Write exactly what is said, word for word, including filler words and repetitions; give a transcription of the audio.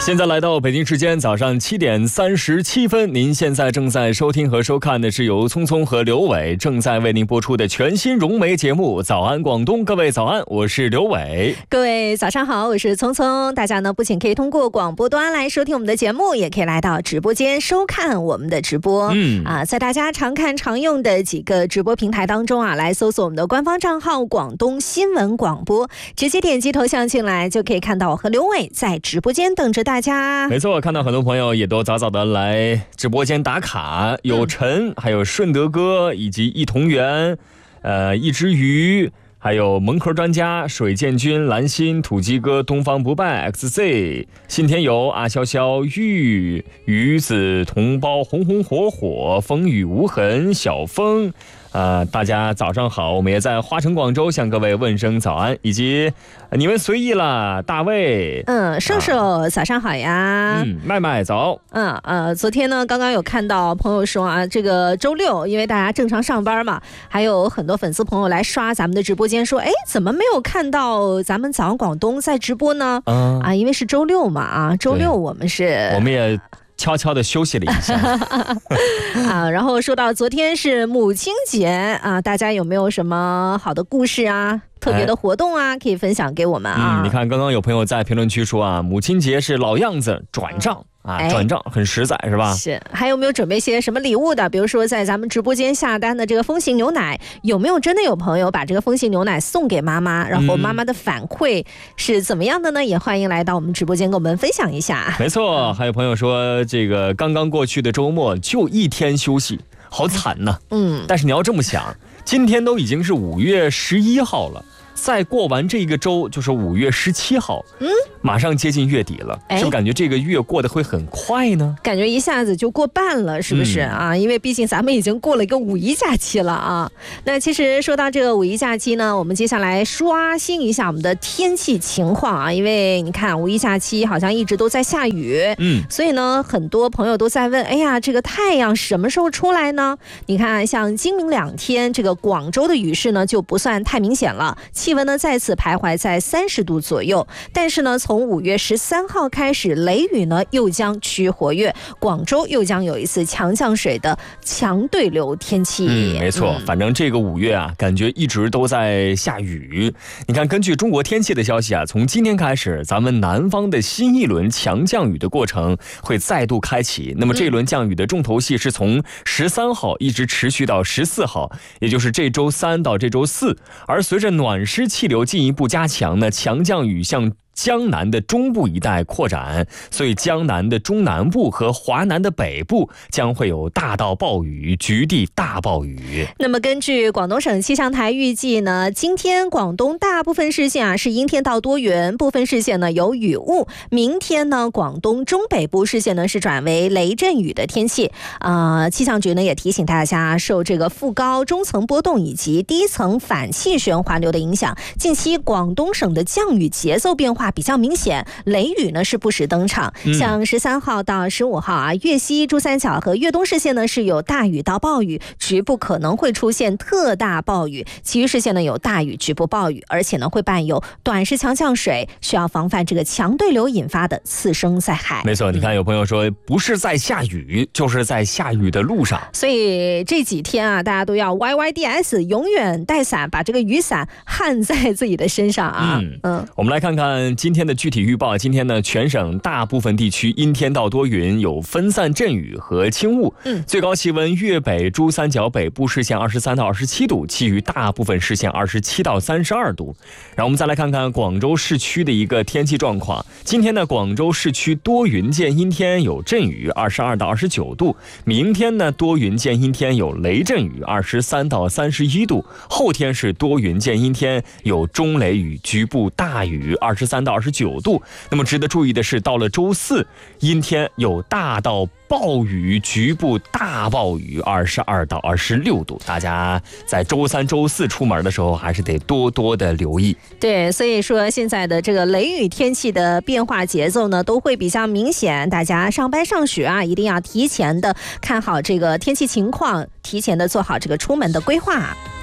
现在来到北京时间早上七点三十七分，您现在正在收听和收看的是由聪聪和刘伟正在为您播出的全新融媒节目《早安广东》。各位早安，我是刘伟。 各位早上好，我是聪聪。大家呢不仅可以通过广播端来收听我们的节目，也可以来到直播间收看我们的直播。嗯啊，在大家常看常用的几个直播平台当中啊，来搜索我们的官方账号广东新闻广播，直接点击头像进来，就可以看到我和刘伟在直播间等着大家。 没错，看到很多朋友也都早早的来直播间打卡，有陈、嗯、还有顺德哥以及一同源，呃一只鱼，还有蒙壳专家、水建军、蓝心、土鸡哥、东方不败、X Z、信天游、阿潇潇、玉鱼子、同胞、红红火火、风雨无痕、小风。呃，大家早上好，我们也在花城广州向各位问声早安，以及你们随意了，大卫， 嗯，瘦瘦、啊、早上好呀， 嗯，麦麦早， 嗯呃，昨天呢，刚刚有看到朋友说啊，这个周六因为大家正常上班嘛，还有很多粉丝朋友来刷咱们的直播间，说，哎，怎么没有看到咱们早上广东在直播呢？嗯、啊，因为是周六嘛，啊，周六我们是， 我们也。悄悄地休息了一下啊，然后说到昨天是母亲节啊，大家有没有什么好的故事啊？特别的活动啊，可以分享给我们啊。 嗯，你看，刚刚有朋友在评论区说啊，母亲节是老样子，转账啊，转账很实在，是吧？ 是。还有没有准备些什么礼物的？比如说在咱们直播间下单的这个风行牛奶，有没有真的有朋友把这个风行牛奶送给妈妈，然后妈妈的反馈是怎么样的呢？嗯、也欢迎来到我们直播间跟我们分享一下。 没错，还有朋友说，这个刚刚过去的周末就一天休息，好惨呐。嗯。但是你要这么想，今天都已经是五月十一号了。再过完这个周就是五月十七号，嗯，马上接近月底了，是不是感觉这个月过得会很快呢？ 感觉一下子就过半了，是不是、嗯、啊？因为毕竟咱们已经过了一个五一假期了啊。那其实说到这个五一假期呢，我们接下来刷新一下我们的天气情况啊，因为你看五一假期好像一直都在下雨，嗯，所以呢，很多朋友都在问，哎呀，这个太阳什么时候出来呢？你看，像今明两天，这个广州的雨势呢就不算太明显了。气温呢再次徘徊在三十度左右，但是呢，从五月十三号开始，雷雨呢又将趋活跃，广州又将有一次强降水的强对流天气。 嗯，没错，嗯、反正这个五月啊，感觉一直都在下雨。你看，根据中国天气的消息啊，从今天开始，咱们南方的新一轮强降雨的过程会再度开启。那么这一轮降雨的重头戏是从十三号一直持续到十四号，也就是这周三到这周四。而随着暖湿气流进一步加强呢，强降雨向江南的中部一带扩展，所以江南的中南部和华南的北部将会有大到暴雨，局地大暴雨。 那么根据广东省气象台预计呢，今天广东大部分市县啊是阴天到多云，部分市县呢有雨雾。明天呢，广东中北部市县呢是转为雷阵雨的天气。呃，气象局呢也提醒大家，受这个副高中层波动以及低层反气旋环流的影响，近期广东省的降雨节奏变化比较明显，雷雨呢是不时登场。嗯、像十三号到十五号啊，粤西、珠三角和粤东市县呢是有大雨到暴雨，局部可能会出现特大暴雨；其余市县呢有大雨、局部暴雨，而且呢会伴有短时强降水，需要防范这个强对流引发的次生灾害。 没错，你看有朋友说，不是在下雨，就是在下雨的路上。 所以这几天啊，大家都要 Y Y D S， 永远带伞，把这个雨伞焊在自己的身上啊。嗯嗯，我们来看看今天的具体预报。今天呢，全省大部分地区阴天到多云，有分散阵雨和轻雾。嗯，最高气温粤北、珠三角北部市县二十三到二十七度，其余大部分市县二十七到三十二度。然后我们再来看看广州市区的一个天气状况。今天呢，广州市区多云见阴天，有阵雨，二十二到二十九度。明天呢，多云见阴天，有雷阵雨，二十三到三十一度。后天是多云见阴天，有中雷雨，局部大雨，二十三到二十九度。那么值得注意的是，到了周四，阴天有大到暴雨，局部大暴雨，二十二到二十六度。大家在周三、周四出门的时候，还是得多多的留意。 对，所以说现在的这个雷雨天气的变化节奏呢，都会比较明显。大家上班上学啊，一定要提前的看好这个天气情况，提前的做好这个出门的规划。